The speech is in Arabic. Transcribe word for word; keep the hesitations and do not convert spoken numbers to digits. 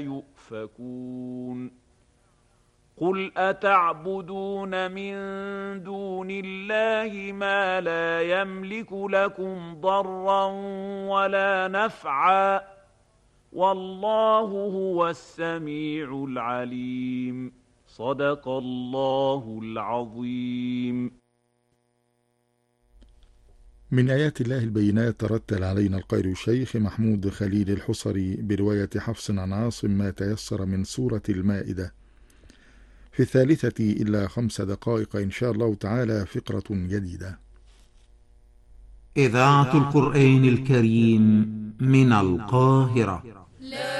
يؤفكون قل أتعبدون من دون الله ما لا يملك لكم ضرا ولا نفعا والله هو السميع العليم صدق الله العظيم. من آيات الله البينات ترتل علينا القارئ الشيخ محمود خليل الحصري برواية حفص عن عاصم ما تيسر من سورة المائدة. في الثالثة إلا خمس دقائق إن شاء الله تعالى فقرة جديدة. إذاعة القرآن الكريم من القاهرة.